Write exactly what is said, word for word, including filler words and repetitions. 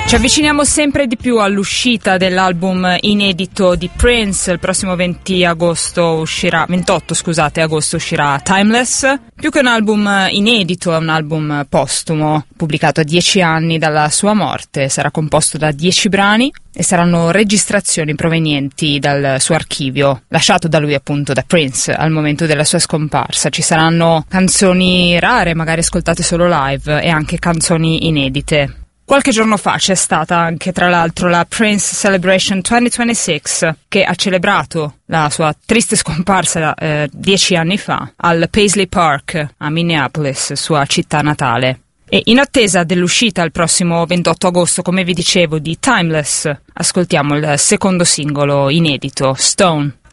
Ci avviciniamo sempre di più all'uscita dell'album inedito di Prince. Il prossimo venti agosto uscirà, ventotto scusate, agosto uscirà Timeless. Più che un album inedito, è un album postumo, pubblicato a dieci anni dalla sua morte. Sarà composto da dieci brani e saranno registrazioni provenienti dal suo archivio, lasciato da lui appunto, da Prince, al momento della sua scomparsa. Ci saranno canzoni rare, magari ascoltate solo live, e anche canzoni inedite. Qualche giorno fa c'è stata anche, tra l'altro, la Prince Celebration duemilaventisei, che ha celebrato la sua triste scomparsa eh, dieci anni fa al Paisley Park a Minneapolis, sua città natale. E in attesa dell'uscita il prossimo ventotto agosto, come vi dicevo, di Timeless, ascoltiamo il secondo singolo inedito, Stone.